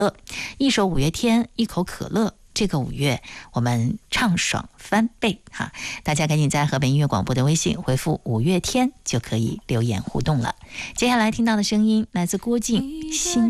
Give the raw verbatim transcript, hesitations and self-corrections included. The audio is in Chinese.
乐，一首五月天，一口可乐。这个五月我们畅爽翻倍哈！大家赶紧在河北音乐广播的微信回复五月天就可以留言互动了。接下来听到的声音来自郭靖《心》。